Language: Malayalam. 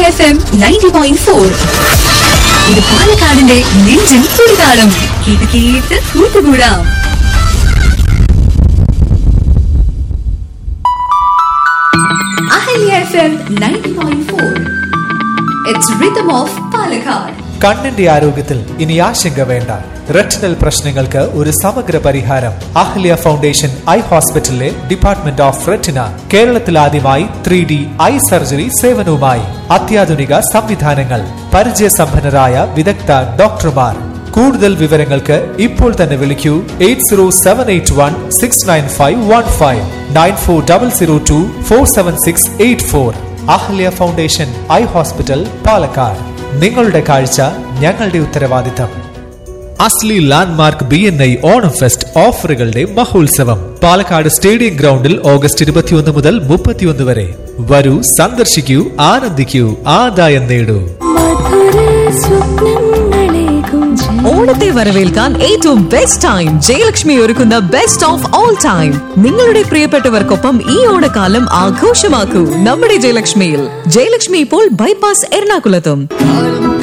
FM 90.4. ഇത് പാലക്കാടിന്റെ നെഞ്ചിൻ തുടിതാളം. കേട്ട് കേട്ട് കൂട്ടുകൂടാം. Ahilya FM 90.4. It's rhythm of Palakkad. കണ്ണിന്റെ ആരോഗ്യത്തിൽ ഇനി ആശങ്ക വേണ്ട. റെറ്റിനൽ പ്രശ്നങ്ങൾക്ക് ഒരു സമഗ്ര പരിഹാരം. അഹ്ല്യ ഫൗണ്ടേഷൻ ഐ ഹോസ്പിറ്റലിലെ ഡിപ്പാർട്ട്മെന്റ് ഓഫ് റെറ്റിന കേരളത്തിൽ ആദ്യമായി 3D ഐ സർജറി സേവനവുമായി അത്യാധുനിക സംവിധാനങ്ങൾ, പരിചയസമ്പന്നരായ വിദഗ്ധ ഡോക്ടർമാർ. കൂടുതൽ വിവരങ്ങൾക്ക് ഇപ്പോൾ തന്നെ വിളിക്കൂ 8078169515 9400247684. Ahalia foundation eye hospital, Palakkad. നിങ്ങളുടെ കാഴ്ച ഞങ്ങളുടെ ഉത്തരവാദിത്തം. അസ്ലി ലാൻഡ്മാർക്ക് BNI ഓണം ഫെസ്റ്റ് ഓഫറുകളുടെ മഹോത്സവം പാലക്കാട് സ്റ്റേഡിയം ഗ്രൗണ്ടിൽ ഓഗസ്റ്റ് 21 മുതൽ 31 വരെ. വരൂ, സന്ദർശിക്കൂ, ആനന്ദിക്കൂ, ആദായം നേടൂ. ഓണത്തെ വരവേൽക്കാൻ ഏറ്റവും ബെസ്റ്റ് ടൈം ജയലക്ഷ്മി ഒരുക്കുന്ന ബെസ്റ്റ് ഓഫ് ഓൾ ടൈം. നിങ്ങളുടെ പ്രിയപ്പെട്ടവർക്കൊപ്പം ഈ ഓണക്കാലം ആഘോഷമാക്കൂ നമ്മുടെ ജയലക്ഷ്മിയിൽ. ജയലക്ഷ്മി ഇപ്പോൾ ബൈപ്പാസ് എറണാകുളത്തും.